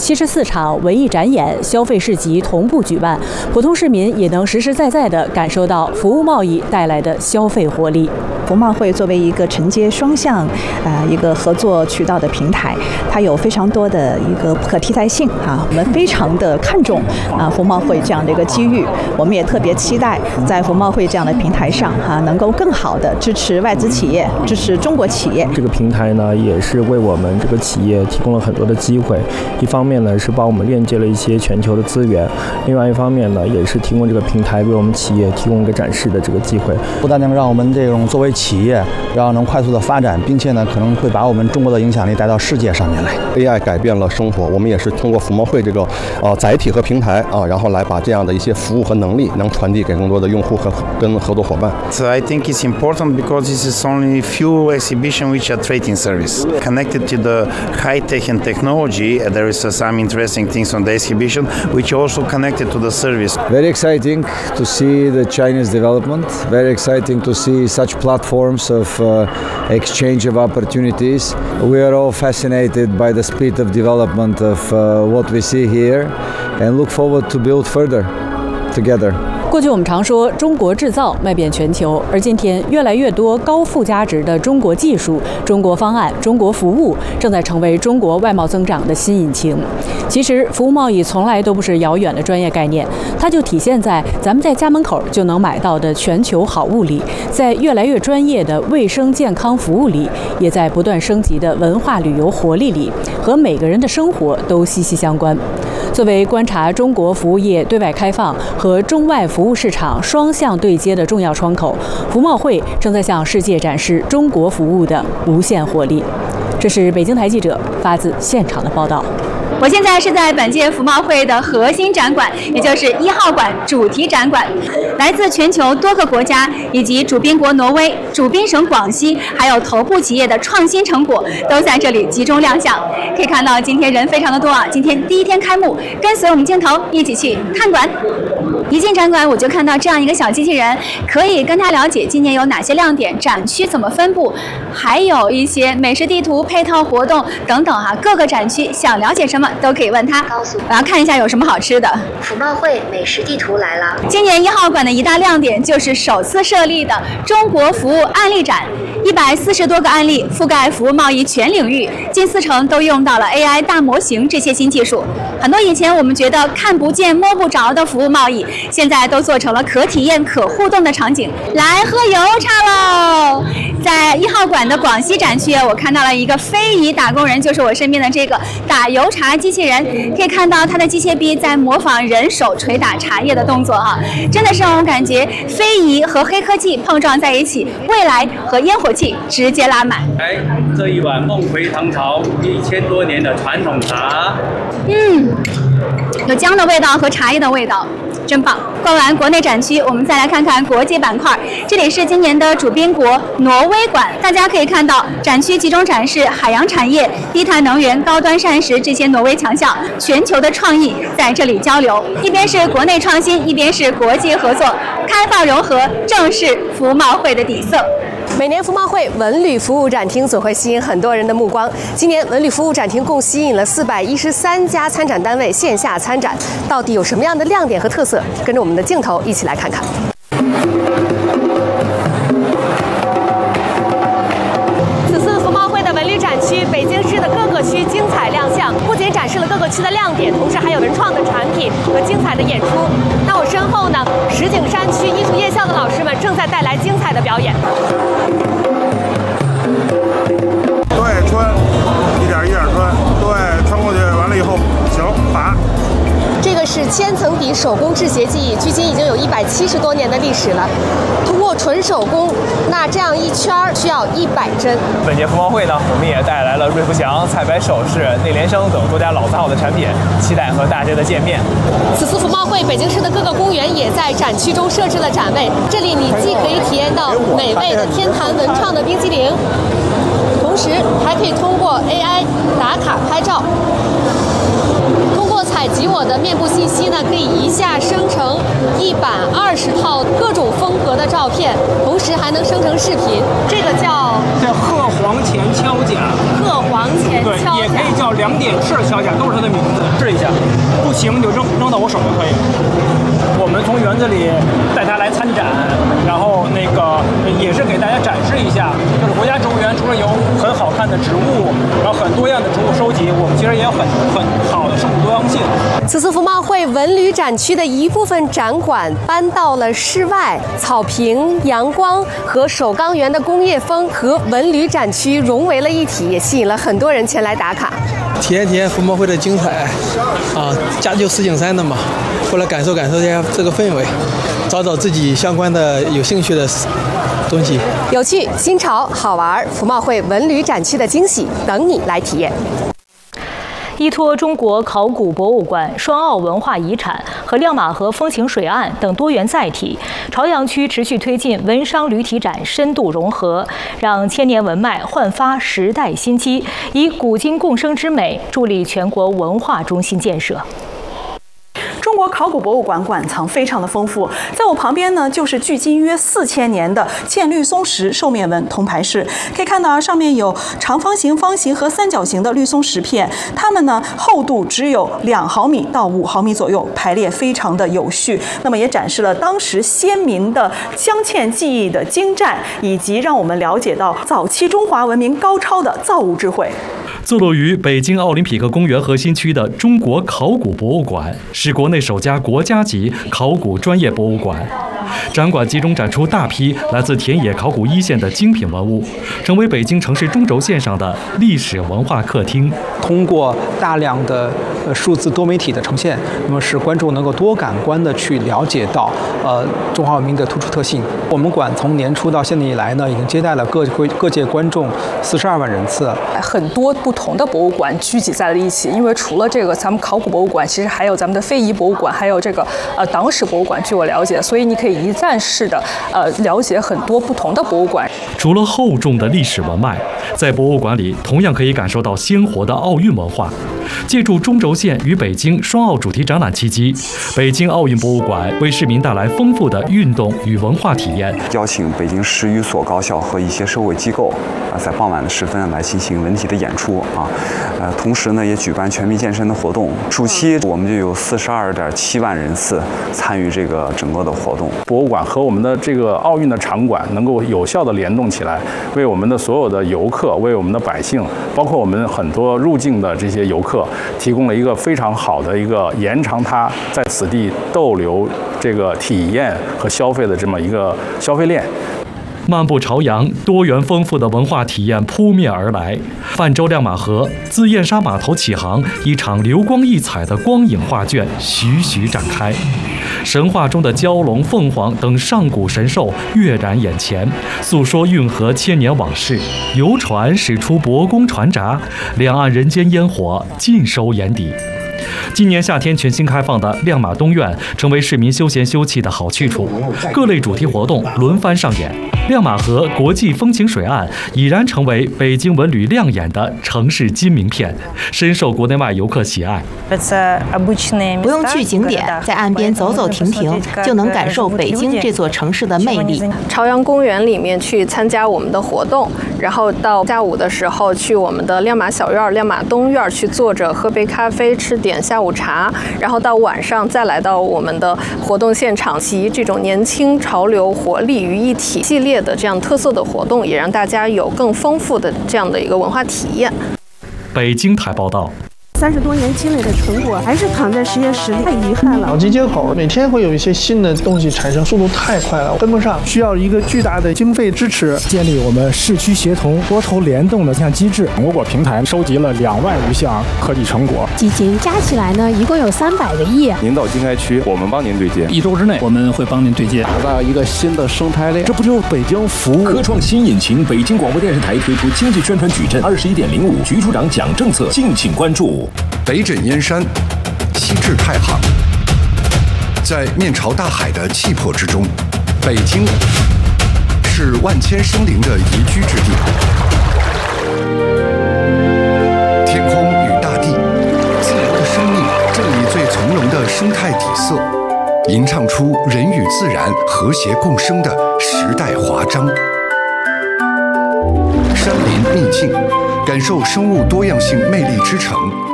74场文艺展演、消费市集同步举办，普通市民也能实实在在地感受到服务贸易带来的消费活力。 服贸会作为一个承接双向一个合作渠道的平台，它有非常多的一个可替代性啊，我们非常的看重服贸会这样的一个机遇，我们也特别期待在服贸会这样的平台上能够更好的支持外资企业，支持中国企业。 这个平台呢，也是为我们这个企业提供了很多的机会。一方面呢，是帮我们链接了一些全球的资源；另外一方面呢，也是提供这个平台为我们企业提供一个展示的这个机会。 不但能让我们这种作为企业，让能快速的发展，并且呢，可能会把我们中国的影响力带到世界上面来。 AI 改变了生活，我们也是通过服贸会这个载体和平台然后来把这样的一些服务和能力能传递给更多的用户和跟合作伙伴。 So I think it's important because this is only few exhibitions which are trading service connected to the high tech and technology. There is some interesting things on the exhibition which also connected to the service. Very exciting to see the Chinese development. Very exciting to see such platforms of exchange of opportunities. We are all fascinated by the speed of development of what we see here and look forward to build further together. 过去我们常说中国制造卖遍全球，而今天越来越多高附加值的中国技术、中国方案、中国服务正在成为中国外贸增长的新引擎。其实服务贸易从来都不是遥远的专业概念，它就体现在咱们在家门口就能买到的全球好物里，在越来越专业的卫生健康服务里，也在不断升级的文化旅游活力里，和每个人的生活都息息相关。作为观察中国服务业对外开放和中外服务市场双向对接的重要窗口，服贸会正在向世界展示中国服务的无限活力。这是北京台记者发自现场的报道。 我现在是在本届服贸会的核心展馆，也就是1号馆主题展馆。来自全球多个国家以及主宾国挪威、主宾省广西，还有头部企业的创新成果都在这里集中亮相。可以看到今天人非常的多啊！今天第一天开幕，跟随我们镜头一起去看馆。一进展馆我就看到这样一个小机器人，可以跟他了解今年有哪些亮点，展区怎么分布，还有一些美食地图、配套活动等等各个展区想了解什么都可以问他。我要看一下有什么好吃的。 服贸会美食地图来了。 今年1号馆的一大亮点就是首次设立的中国服务案例展，140多个案例覆盖服务贸易全领域，近40%都用到了 AI 大模型这些新技术。很多以前我们觉得看不见摸不着的服务贸易，现在都做成了可体验可互动的场景。来喝油茶喽！在1号馆的广西展区，我看到了一个非遗打工人，就是我身边的这个打油茶机器人。可以看到它的机械臂在模仿人手捶打茶叶的动作真的是让我感觉非遗和黑科技碰撞在一起，未来和烟火气直接拉满。 来，这一碗孟回唐朝1000多年的传统茶，有姜的味道和茶叶的味道，真棒！逛完国内展区，我们再来看看国际板块。这里是今年的主宾国挪威馆，大家可以看到展区集中展示海洋产业、低碳能源、高端膳食这些挪威强项，全球的创意在这里交流。一边是国内创新，一边是国际合作，开放融合，正是服贸会的底色。 每年服贸会文旅服务展厅总会吸引很多人的目光。今年文旅服务展厅共吸引了413家参展单位线下参展，到底有什么样的亮点和特色？跟着我们的镜头一起来看看。此次服贸会的文旅展区，北京市的各个区精彩亮相，不仅展示了各个区的亮点，同时还有文创的产品和精彩的演出。那我身后呢，石景山区艺术夜校的老师们正在带来精彩的表演。 对，穿，一点穿，对，穿过去完了以后，行，拔。 这个是千层底手工制鞋技艺，距今已经有170多年的历史了。通过纯手工，那这样一圈需要100针。 本届服贸会呢，我们也带来了瑞福祥、菜百首饰、内联升等多家老字号的产品，期待和大家的见面。 此次服贸会，北京市的各个公园也在展区中设置了展位，这里你既可以体验到美味的天坛文创的冰激凌，同时还可以通过 AI 打卡拍照。通过采集我的面部信息呢，可以一下生成120套各种风格的的照片，同时还能生成视频。这个叫鹤黄前锹甲， 鹤黄前锹甲， 对，也可以叫2点式锹甲，都是它的名字。试一下，不行你就扔到我手就可以。我们从园子里带它来参展，然后也是给大家展示一下，就是国家植物园除了有很好看的植物，然后很多样的植物收集，我们其实也有很好的生物多样性。 此次服贸会文旅展区的一部分展馆搬到了室外，草坪、阳光和首钢园的工业风和文旅展区融为了一体，也吸引了很多人前来打卡。 体验服贸会的精彩啊，家就石景山的嘛，过来感受一下这个氛围，找自己相关的有兴趣的东西。 有趣、新潮、好玩，服贸会文旅展区的惊喜等你来体验。 依托中国考古博物馆、双澳文化遗产和亮马河风情水岸等多元载体，朝阳区持续推进文商旅体展深度融合，让千年文脉焕发时代新机，以古今共生之美助力全国文化中心建设。 中国考古博物馆馆藏非常的丰富，在我旁边呢，就是距今约4000年的嵌绿松石兽面纹铜牌饰。可以看到上面有长方形、方形和三角形的绿松石片，它们呢厚度只有2毫米到5毫米左右，排列非常的有序。那么也展示了当时先民的镶嵌技艺的精湛，以及让我们了解到早期中华文明高超的造物智慧。 坐落于北京奥林匹克公园核心区的中国考古博物馆是国内首家国家级考古专业博物馆。展馆集中展出大批来自田野考古一线的精品文物，成为北京城市中轴线上的历史文化客厅。 通过大量的数字多媒体的呈现，那么使观众能够多感官的去了解到中华文明的突出特性。我们馆从年初到现在以来呢，已经接待了各界观众42万人次。 很多不同的博物馆聚集在了一起，因为除了这个咱们考古博物馆，其实还有咱们的非遗博物馆，还有这个党史博物馆。据我了解，所以你可以一站式的了解很多不同的博物馆。 除了厚重的历史文脉，在博物馆里同样可以感受到鲜活的奥运文化。借助中轴线与北京双奥主题展览契机，北京奥运博物馆为市民带来丰富的运动与文化体验。 邀请北京10余所高校和一些社会机构在傍晚的时分来进行文体的演出同时呢也举办全民健身的活动。暑期我们就有42.7万人次参与这个整个的活动。 博物馆和我们的这个奥运的场馆能够有效的联动起来，为我们的所有的游客，为我们的百姓，包括我们很多入境的这些游客，提供了一个非常好的一个延长他在此地逗留这个体验和消费的这么一个消费链。 漫步朝阳，多元丰富的文化体验扑面而来。泛舟亮马河，自燕莎码头起航，一场流光溢彩的光影画卷徐徐展开。神话中的蛟龙、凤凰等上古神兽跃然眼前，诉说运河千年往事。游船驶出博宫船闸，两岸人间烟火尽收眼底。今年夏天全新开放的亮马东苑成为市民休闲休憩的好去处，各类主题活动轮番上演。亮马河国际风情水岸已然成为北京文旅亮眼的城市金名片，深受国内外游客喜爱。 不用去景点，在岸边走走停停，就能感受北京这座城市的魅力。 朝阳公园里面去参加我们的活动，然后到下午的时候去我们的亮马小院、亮马东院去坐着喝杯咖啡，吃点下午茶，然后到晚上再来到我们的活动现场，集这种年轻潮流活力于一体系列的这样特色的活动，也让大家有更丰富的这样的一个文化体验。 北京台报道。 30多年积累的成果还是躺在实验室里，太遗憾了。 脑机接口每天会有一些新的东西产生，速度太快了，跟不上，需要一个巨大的经费支持， 建立我们市区协同、多筹联动的这项机制。我国平台收集了2万余项科技成果， 基金加起来呢，一共有300个亿。 您到经开区，我们帮您对接 ，1周之内我们会帮您对接， 打造一个新的生态链。 这不就是北京服务？ 科创新引擎，北京广播电视台推出经济宣传矩阵21.05，局处长讲政策，敬请关注。 北枕燕山，西至太行，在面朝大海的气魄之中，北京是万千生灵的宜居之地。天空与大地，自由的生命，这里最从容的生态底色。 吟唱出人与自然和谐共生的时代华章。山林秘境，感受生物多样性魅力之城。